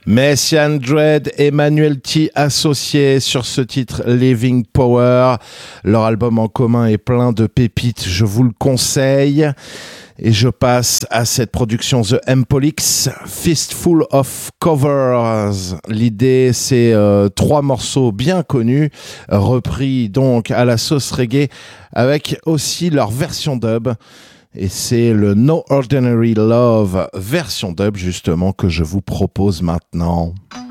Messian Dread, Emmanuel T associés sur ce titre Living Power. Leur album en commun est plein de pépites, je vous le conseille. Et je passe à cette production The Empolix, Fistful of Covers. L'idée, c'est 3 morceaux bien connus, repris donc à la sauce reggae, avec aussi leur version dub. Et c'est le No Ordinary Love version dub justement que je vous propose maintenant.